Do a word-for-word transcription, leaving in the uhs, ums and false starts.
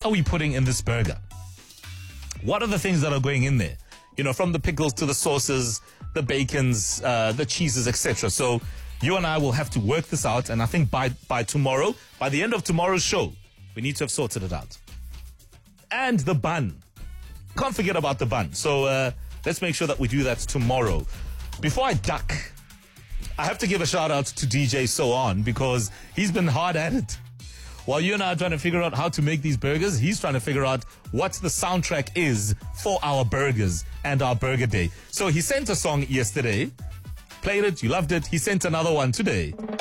are we putting in this burger? What are the things that are going in there? You know, from the pickles to the sauces, the bacons, uh, the cheeses, et cetera. So you and I will have to work this out. And I think by, by tomorrow, by the end of tomorrow's show, we need to have sorted it out. And the bun. Can't forget about the bun. So uh, let's make sure that we do that tomorrow. Before I duck, I have to give a shout out to D J So On because he's been hard at it. While you and I are trying to figure out how to make these burgers, he's trying to figure out what the soundtrack is for our burgers and our burger day. So he sent a song yesterday, played it, you loved it. He sent another one today.